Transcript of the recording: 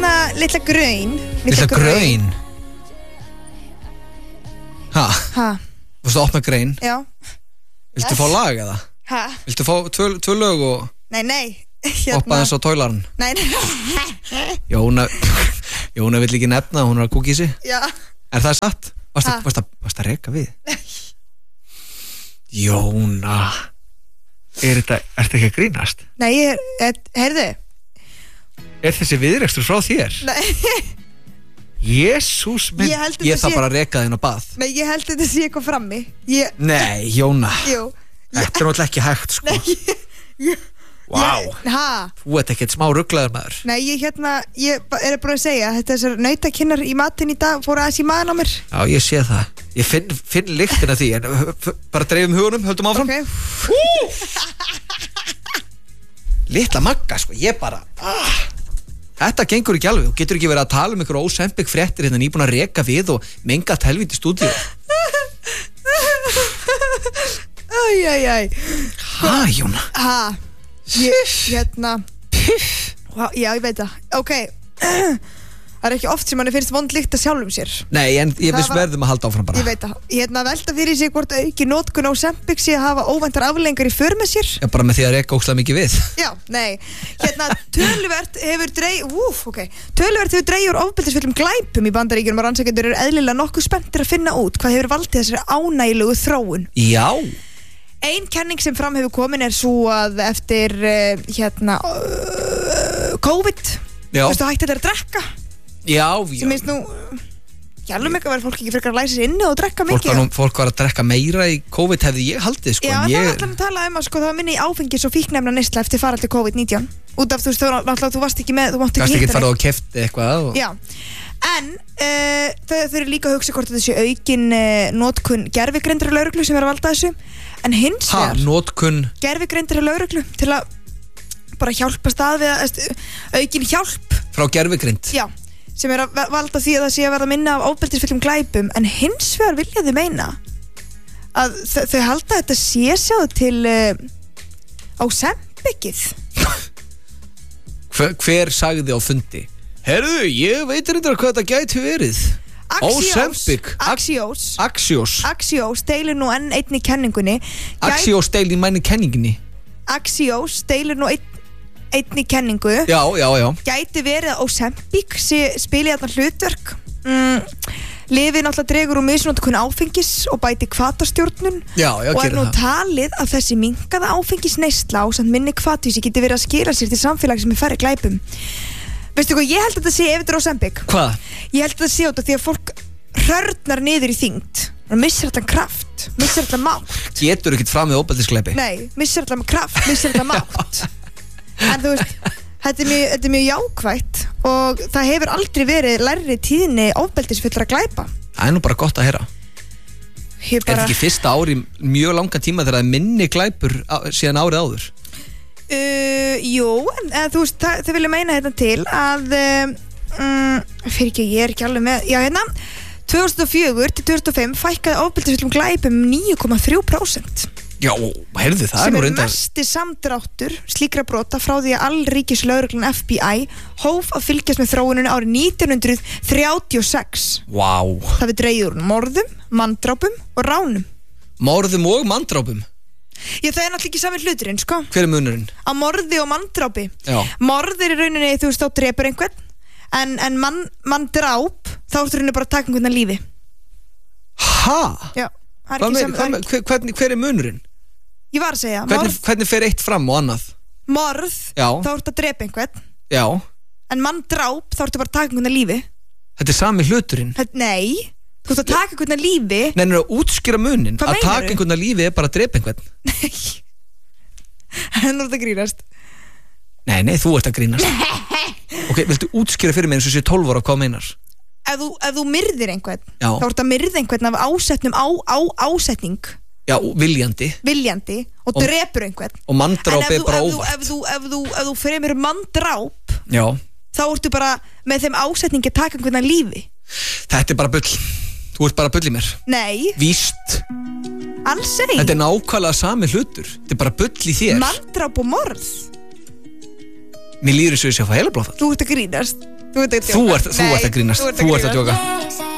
litla graun. Litla graun? Ha? Þú veist að opna graun? Já. Viltu fá lag eða? Ha? Viltu fá tvö lög og Nei hoppa þess á tóilarinn? Nei Jóna vill ekki nefna að hún er að kúka í sig. Já. Er það satt? Varst að reka við? Nei. Jóna, ertu ekki að grínast? Nei, heyrðu. Er þessi viðrekstur frá þér? Nei. Jesús minn, ég þarf bara að reka þinn á bað. Nei, ég held þetta sé eitthvað frammi. Nei, Jóna. Jú. Þetta er náttúrulega ekki hægt, sko. Nei, Vá, þú ert ekkert smá ruglaður maður. Nei, ég er bara að segja þetta þessar nautakinnar í matinn í dag fóru aðeins í maðan á mér. Já, ég sé það. Ég finn lyktina því, en bara dreifum hugunum, höldum áfram. Litla Magga, sko, ég bara Þetta gengur ekki alveg. Þú getur ekki verið að tala um ykkur ósempik fréttir hérna nýbúin að reka við og mengat helvíti stúdíu. Æ. Ha, Jóna. Ha. Já, ég veit það. Ok. Það ekki oft sem manni finnst vond lykt að sjálfum sér. Nei, en ég viss verðum að halda áfram bara. Ég veit það. Velta fyrir sig hvort auki notkun á Ozempic sé að hafa óvæntar afleiðingar í för með sér. Já, bara með því að reka ókslega mikið við. Já, nei. Töluvert hefur dregið úr ofbeldisfullum glæpum í Bandaríkjunum og rannsakendur eru eðlilega nokkuð spenntir að finna út hvað hefur valdið þessari ánægilegu þróun. Já. Ein kenning sem fram hefur komin er svo að eftir COVID, þú veist, hætti þetta að drekka. Já. Sem minnst nú alveg mikið var fólk ekki frekar að læsa sér inni og drekka mikið. Fólk var að drekka meira í COVID hefði ég haldið, sko. Já, það var alltaf að tala um að sko, það var minni áfengis og fíknefna neysla eftir faraldi COVID-19. Út af þú varst ekki með, þú mátt ekki hitta farið og keypt eitthvað. Já, en þau eru líka að hugsa hvort þetta sé aukin notkun gervigreindar lögreglu sem er að valda þessu. En hins vegar notkun gervigreindar lögreglu til að bara hjálpa stað við aukin hjálp frá gervigreind. Já, sem er að valda því að það sé að verða minna af ofbeldisfullum glæpum, en hins vegar vilja þau meina að þau halda að þetta sé sjáðu til Ozempicið. Hver sagði á fundi? Herðu, ég veit reyndar hvað þetta gæti verið. Axios deilir nú enn einni kenningunni. Axios deilir mæni kenningunni. Axios deilir nú einni kenningu. Já. Gæti verið að Ozempic spili þarna hlutverk. Lyfið náttúrulega dregur úr misnotkun áfengis og bæti hvatastjórnun. Já, og er nú talið að þessi minnkaða áfengisneysla ásamt minni hvatvísi geti verið að skila sér til samfélag sem er færri glæpum. Veistu hvað, ég held að þetta sé ef þetta er Ozempic. Hvað? Ég held að þetta sé út af því að fólk hrörnar niður í þyngd og missir allan kraft, missir allan mátt. Getur ekkert fram með óbeldisglæpi? Nei, missir allan kraft, missir allan mátt. En þú veist, þetta er mjög jákvætt og það hefur aldrei verið lægri tíðni ofbeldisfullra glæpa. Það er nú bara gott að heyra. Er þetta ekki fyrsta ári mjög langan tíma þegar það er minni glæpur síðan árið áður? Jú, en þú veist, þau vilja meina þetta til að fyrir ekki, ég er ekki alveg með. Já, 2004 til 2005 fækkaði ofbeldisfullum glæpum 9,3%. Já, heyrðu, það er nú reyndar. Sem er mesti samdráttur slíkra brota frá því að allríkislögreglan FBI hóf að fylgjast með þróuninni árið 1936. Vá. Það við dregið úr morðum, manndrápum og ránum. Morðum og manndrápum? Já, það er náttúrulega ekki sami hluturinn, sko. Hver er munurinn? Á morði og manndrápi. Já. Morð er í rauninni, þú veist, þá drepur einhvern, en manndráp, þá ertu rauninni bara að taka einhvern að lífi. Ha? Já. Hver er munurinn? Ég var að segja hvernig fer eitt fram og annað? Morð, já. Þá ertu að drepa einhvern. Já. En manndráp, þá ertu bara að taka einhvern að lífi. Þetta er sami hluturinn? Nei, þú ert að taka einhvern að lífi. Nei, að útskýra munin. Að taka einhvern að lífi er bara að drepa einhvern. Nei. En þú ert að grínast. Nei, þú ert að grínast. Ok, viltu útskýra fyrir mig eins og sé 12 ára hvað meinar? Ef þú myrðir einhvern, já. Þá ert að myrða einhvern af ásetnum ásetning. Já, viljandi og drepur einhvern. Og manndráp er bara óvart. Ef þú fremur manndráp, já. Þá ertu bara með þeim ásetningi að taka einhvern að lífi. Þetta er bara bull. Þú ert bara að bull í mér. Nei. Víst. Alls ei. Þetta er nákvæmlega sami hlutur. Þetta er bara bull í þér. Manndráp og morð. Mér líður eins og ég sé að fá heilablóðfall. Þú ert að grínast. Þú ert að grínast, þú ert að djóka.